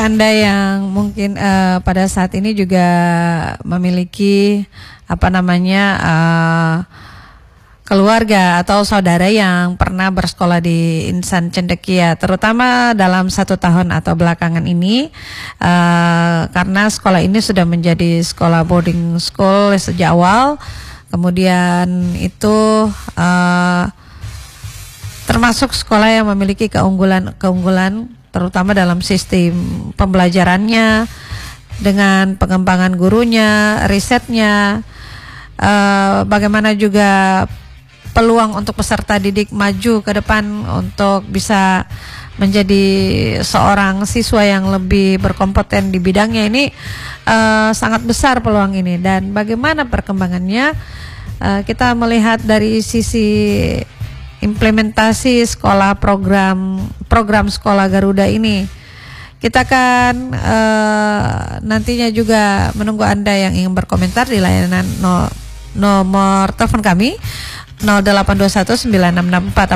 Anda yang mungkin pada saat ini juga memiliki keluarga atau saudara yang pernah bersekolah di Insan Cendekia, terutama dalam 1 tahun atau belakangan ini, karena sekolah ini sudah menjadi sekolah boarding school sejak awal. Kemudian itu termasuk sekolah yang memiliki keunggulan terutama dalam sistem pembelajarannya, dengan pengembangan gurunya, risetnya, bagaimana juga peluang untuk peserta didik maju ke depan untuk bisa menjadi seorang siswa yang lebih berkompeten di bidangnya. Ini sangat besar peluang ini, dan bagaimana perkembangannya kita melihat dari sisi implementasi sekolah program sekolah Garuda ini. Kita akan nantinya juga menunggu Anda yang ingin berkomentar di layanan nomor telepon kami 0821 9664